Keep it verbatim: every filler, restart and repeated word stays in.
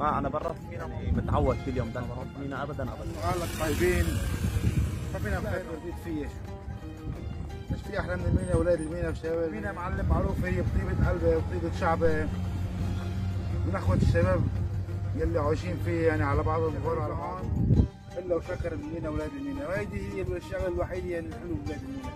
ما انا برا في مينا يعني متعود كل يوم ده بروح مينا ابدا ابدا. قالك طيبين ما فينا بخير برديت فيه. مش في احلى من المينا اولاد المينا وشباب المينا معلم معروف هي بطيبه قلبه وطيبه شعبه من اخوه الشباب يلي عايشين فيه يعني على بعضهم بيقولوا على بعض الا وشكر المينا اولاد المينا، وهيدي هي الشغله الوحيده يعني الحلو اولاد المينا.